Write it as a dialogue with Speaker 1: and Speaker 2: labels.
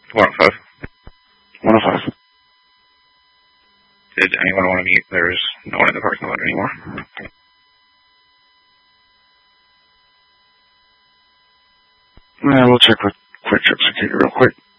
Speaker 1: 105.
Speaker 2: 105.
Speaker 1: Did anyone want to meet? There's no one in the parking lot anymore.
Speaker 2: We'll check with Quick Trip Security real quick.